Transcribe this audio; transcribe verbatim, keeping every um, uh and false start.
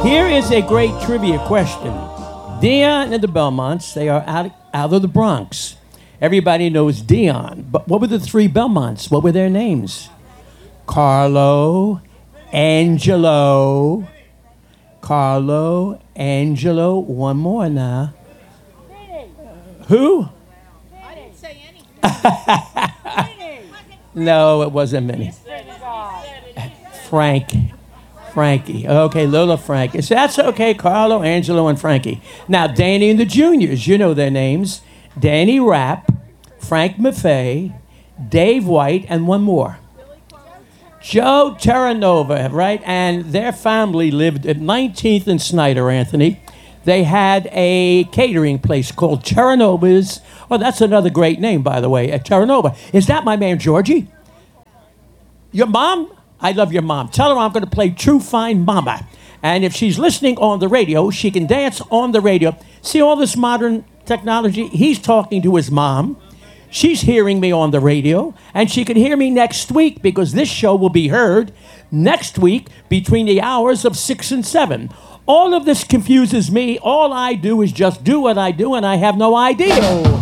Here is a great trivia question. Dion and the Belmonts, they are out, out of the Bronx. Everybody knows Dion, but what were the three Belmonts? What were their names? Carlo, Angelo, Carlo, Angelo, one more now. Who? I didn't say anything. No, it wasn't Minnie. Frank. Frankie. Okay, Lola Frankie. So that's okay, Carlo, Angelo, and Frankie. Now, Danny and the Juniors, you know their names. Danny Rapp, Frank Maffei, Dave White, and one more. Joe Terranova, right? And their family lived at nineteenth and Snyder, Anthony. They had a catering place called Terranova's. Oh, that's another great name, by the way, at Terranova. Is that my man, Georgie? Your mom? I love your mom. Tell her I'm going to play True Fine Mama. And if she's listening on the radio, she can dance on the radio. See all this modern technology? He's talking to his mom. She's hearing me on the radio. And she can hear me next week because this show will be heard next week between the hours of six and seven. All of this confuses me. All I do is just do what I do, and I have no idea.